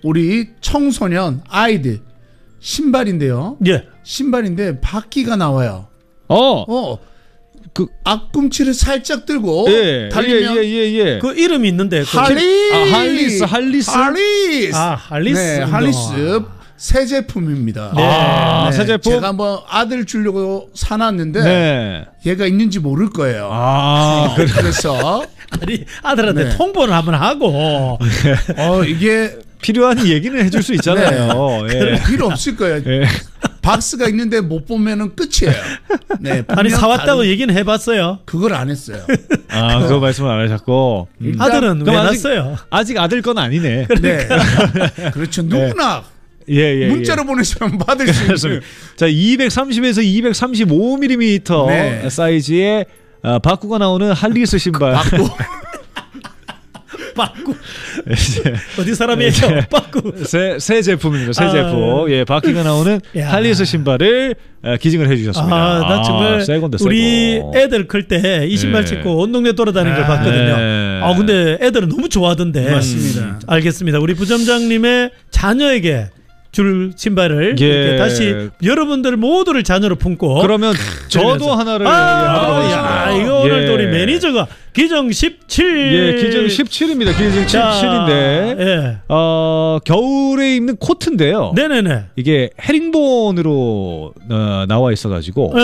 우리 청소년 아이들 신발인데요. 예. 신발인데 바퀴가 나와요. 그 앞꿈치를 살짝 들고 예, 달리면 예. 그 이름이 있는데 할리스. 할리스. 네, 할리스 새 제품입니다. 네. 새 제품. 제가 한번 아들 주려고 사놨는데 네. 얘가 있는지 모를 거예요. 그래서 아들한테 네. 통보를 한번 하고 이게 필요한 얘기는 해줄 수 있잖아요. 네. 필요 없을 거예요. 예. 박스가 있는데 못 보면은 끝이에요. 네, 아니 사왔다고 얘기는 해봤어요. 그걸 안 했어요. 그거 말씀을 안 하셨고. 아들은 왜 났어요? 아직 아들 건 아니네. 네. 그렇죠. 누구나 예. 문자로 보내시면 받을 수 있는. 자, 230에서 235mm 네. 사이즈의 바꾸가 나오는 할리스 신발. 바꾸 어디 사람이에요? 바꾸 새 제품입니다. 새 제품. 예, 바퀴가 나오는 할리스 신발을 기증을 해주셨습니다. 나 정말 우리 애들 클 때 이 신발 신고 온 동네 돌아다니는 걸 봤거든요. 근데 애들은 너무 좋아하던데. 맞습니다. 알겠습니다. 우리 부점장님의 자녀에게 줄 신발을 이렇게 다시 여러분들 모두를 자녀로 품고 그러면 저도 하나를 이거 오늘 또 우리 매니저가 기정 17 예, 기정 17입니다. 기정 17인데 겨울에 입는 코트인데요. 네네네. 이게 헤링본으로 나와 있어가지고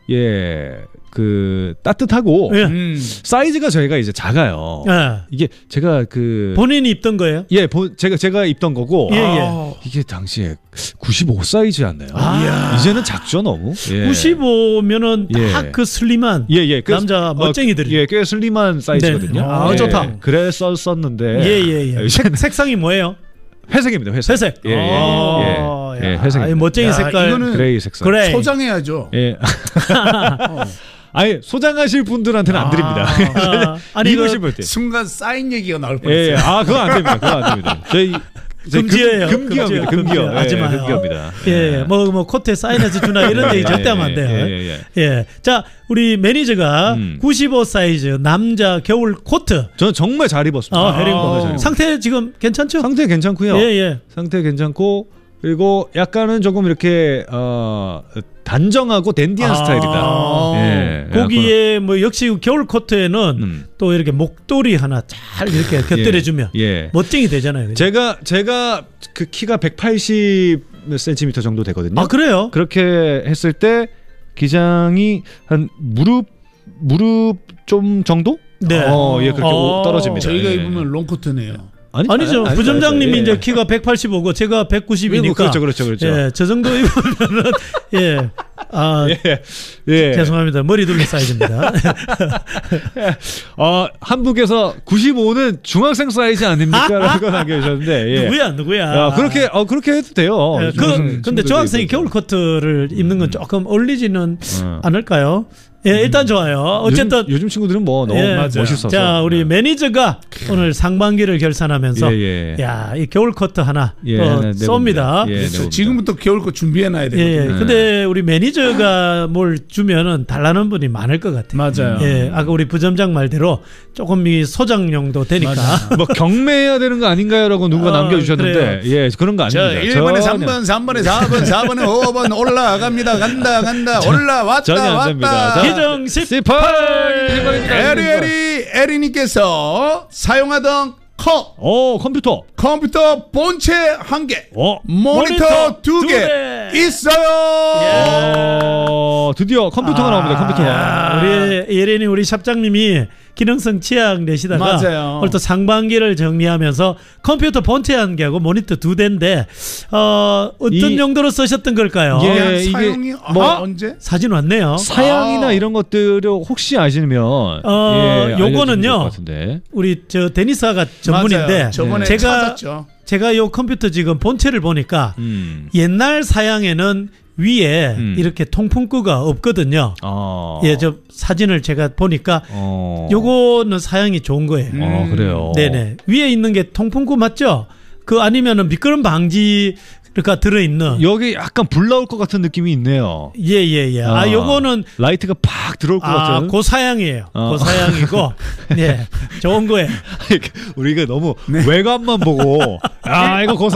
그 따뜻하고 사이즈가 저희가 이제 작아요. 이게 제가 그 본인이 입던 거예요? 예, 제가 입던 거고 이게 당시에 95 사이즈였네요. 이제는 작죠 너무. 95면은 딱 그 슬림한 남자 멋쟁이들이 꽤 슬림한 사이즈거든요. 좋다. 그랬었는데 색상이 뭐예요? 회색입니다. 회색. 회색. 멋쟁이 색깔. 이거는 그레이 색상. 그레이. 소장해야죠. 예. 아니 소장하실 분들한테는 안 드립니다. 아니 입으실 분 때. 순간 사인 얘기가 나올 뻔했어요. 그건 안 됩니다. 그건 안 됩니다. 저희 금지예요. 금기어입니다. 금기어. 하지 마요. 금기어입니다. 뭐 코트에 사인해서 주나 이런 얘기 절대 하면 안 돼요. 자, 우리 매니저가 95 사이즈 남자 겨울 코트. 저는 정말 잘 입었습니다. 헤링본. 상태 지금 괜찮죠? 상태 괜찮고요. 상태 괜찮고 그리고 약간은 조금 이렇게 단정하고 댄디한 스타일이다. 거기에 뭐 역시 겨울 코트에는 또 이렇게 목도리 하나 잘 이렇게 곁들여주면 멋쟁이 되잖아요. 제가 그 키가 180cm 정도 되거든요. 그래요? 그렇게 했을 때 기장이 한 무릎 좀 정도? 그렇게 떨어집니다. 저희가 입으면 롱코트네요. 아니죠. 부점장님이 이제 키가 185고 제가 190이니까. 그렇죠. 저 정도 입으면은 죄송합니다. 머리 둘린 사이즈입니다. 한국에서 95는 중학생 사이즈 아닙니까? 라고 남겨주셨는데. 누구야? 그렇게 해도 돼요. 근데 중학생이 겨울 코트를 입는 건 조금 어울리지는 않을까요? 일단 좋아요. 어쨌든 요즘 친구들은 뭐 너무 멋있어서. 자, 우리 매니저가 오늘 상반기를 결산하면서 이 겨울 코트 하나 쏩니다. 지금부터 겨울 코트 준비해놔야 돼요. 근데 우리 매니저가 뭘 주면은 달라는 분이 많을 것 같아요. 맞아요. 아까 우리 부점장 말대로 조금 이 소장용도 되니까. 뭐 경매해야 되는 거 아닌가요라고 누가 남겨주셨는데 그런 거 아닙니다. 1번에 3번, 3번에 4번, 4번에 5번 올라갑니다. 간다. 올라왔다. 기정 18 에리님께서 사용하던 컴퓨터 본체 1개, 모니터 2개 있어요. 드디어 컴퓨터가 나옵니다. 컴퓨터가. 우리 예린이 우리 샵장님이 기능성 치약 내시다가 오늘 또 상반기를 정리하면서 컴퓨터 본체 1개하고 모니터 2대인데 어떤 용도로 쓰셨던 걸까요? 사용이 언제? 사진 왔네요. 사양이나 이런 것들을 혹시 아시면 요거는요. 우리 저 데니스가 전문인데 제가 요 컴퓨터 지금 본체를 보니까 옛날 사양에는 위에 이렇게 통풍구가 없거든요. 저 사진을 제가 보니까 요거는 사양이 좋은 거예요. 그래요. 네네. 위에 있는 게 통풍구 맞죠? 아니면은 미끄럼 방지가 들어있는. 여기 약간 불 나올 것 같은 느낌이 있네요. 요거는 라이트가 팍 들어올 것 같은. 그 사양이에요. 그 사양이고, 좋은 거예요. 우리가 너무 외관만 보고, 이거